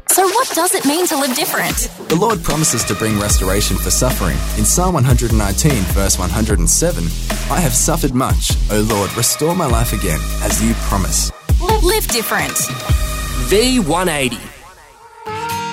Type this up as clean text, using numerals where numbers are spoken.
So what does it mean to live different? The Lord promises to bring restoration for suffering. In Psalm 119, verse 107, I have suffered much. O Lord, restore my life again, as you promise. Live different. V180.